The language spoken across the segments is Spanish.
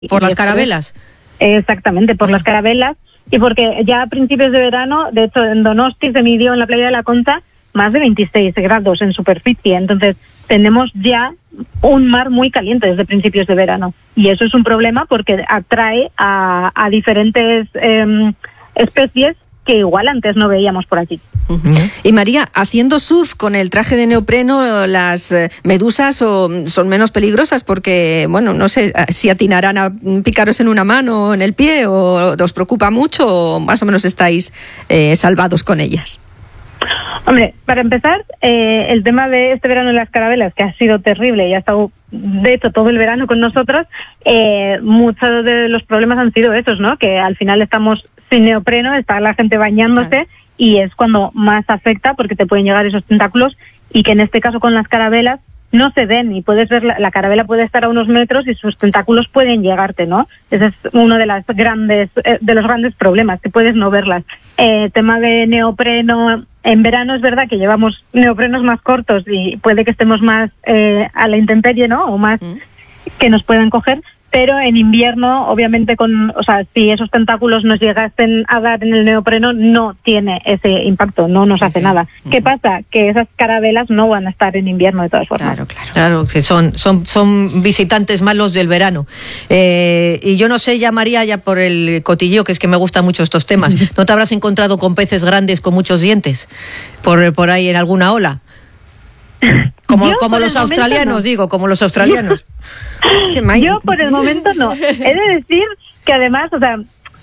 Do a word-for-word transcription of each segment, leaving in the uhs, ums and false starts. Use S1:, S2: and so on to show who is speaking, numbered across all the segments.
S1: ¿Por las carabelas?
S2: Exactamente, por las carabelas, y porque ya a principios de verano, de hecho en Donosti se midió en la playa de la Concha más de veintiséis grados en superficie, entonces tenemos ya un mar muy caliente desde principios de verano, y eso es un problema porque atrae a, a diferentes eh, especies que igual antes no veíamos por aquí.
S3: Uh-huh. Y María, haciendo surf con el traje de neopreno, las medusas son, son menos peligrosas porque, bueno, no sé si atinarán a picaros en una mano o en el pie, o os preocupa mucho, o más o menos estáis eh, salvados con ellas.
S2: Hombre, para empezar, eh, el tema de este verano en las carabelas, que ha sido terrible y ha estado, de hecho, todo el verano con nosotros, eh, muchos de los problemas han sido esos, ¿no? Que al final estamos sin neopreno, está la gente bañándose, claro, y es cuando más afecta porque te pueden llegar esos tentáculos, y que en este caso con las carabelas no se ven, y puedes ver, la, la carabela puede estar a unos metros y sus tentáculos pueden llegarte, ¿no? Ese es uno de las grandes, eh, de los grandes problemas, que puedes no verlas. Eh, tema de neopreno, en verano es verdad que llevamos neoprenos más cortos y puede que estemos más eh, a la intemperie, ¿no? O más mm. que nos puedan coger, pero en invierno, obviamente, con, o sea, si esos tentáculos nos llegasen a dar en el neopreno, no tiene ese impacto, no nos hace sí. nada. ¿Qué uh-huh. pasa? Que esas carabelas no van a estar en invierno de todas formas.
S1: Claro, claro. Claro, que son, son, son visitantes malos del verano. Eh, y yo no sé, ya María, ya por el cotilleo, que es que me gustan mucho estos temas, ¿no te habrás encontrado con peces grandes con muchos dientes por, por ahí en alguna ola? Como, como los australianos, no. digo, como los australianos.
S2: Yo por el momento no. He de decir que además, o sea,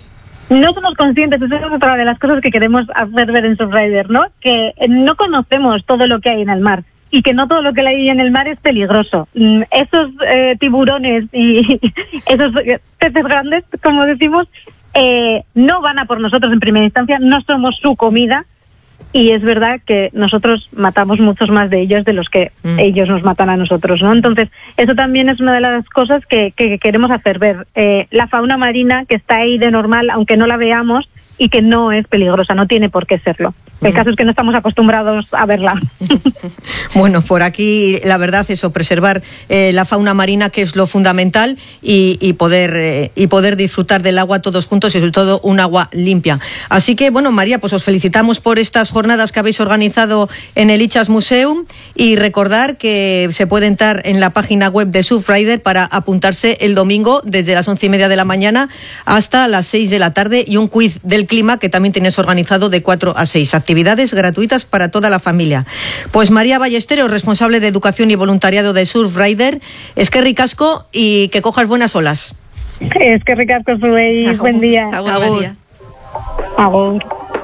S2: no somos conscientes, eso es otra de las cosas que queremos hacer ver en Surfrider, ¿no? Que no conocemos todo lo que hay en el mar, y que no todo lo que hay en el mar es peligroso. Esos eh, tiburones y esos peces grandes, como decimos, eh, no van a por nosotros en primera instancia, no somos su comida. Y es verdad que nosotros matamos muchos más de ellos de los que mm. ellos nos matan a nosotros, ¿no? Entonces, eso también es una de las cosas que, que queremos hacer ver. Eh, la fauna marina que está ahí de normal, aunque no la veamos, y que no es peligrosa, no tiene por qué serlo. El caso es que no estamos acostumbrados a verla.
S1: Bueno, por aquí la verdad es eso, preservar eh, la fauna marina, que es lo fundamental, y, y poder eh, y poder disfrutar del agua todos juntos, y sobre todo un agua limpia. Así que, bueno, María, pues os felicitamos por estas jornadas que habéis organizado en el Ichas Museum, y recordar que se puede entrar en la página web de Surfrider para apuntarse el domingo desde las once y media de la mañana hasta las seis de la tarde, y un quiz del clima que también tienes organizado de cuatro a seis. Actividades gratuitas para toda la familia. Pues María Ballesteros, responsable de Educación y Voluntariado de Surfrider, es que ricasco y que cojas buenas olas.
S2: Es que ricasco, Sue, buen día.
S3: Agur, Agur. María.
S2: Agur.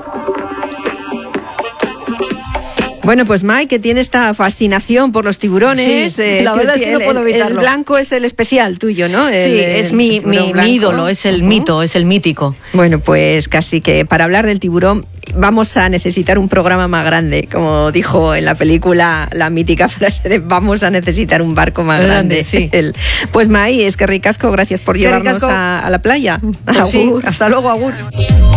S3: Bueno, pues Mike, que tiene esta fascinación por los tiburones.
S1: Sí, eh, la verdad es que no puedo evitarlo.
S3: El blanco es el especial tuyo, ¿no? El,
S1: sí, es mi, mi, mi ídolo, es el uh-huh. mito, es el mítico.
S3: Bueno, pues casi que para hablar del tiburón vamos a necesitar un programa más grande, como dijo en la película la mítica frase de vamos a necesitar un barco más grande.
S1: grande sí.
S3: el, pues Mike, es que ricasco, gracias por llevarnos a, a la playa.
S1: Pues sí, hasta luego, Agur.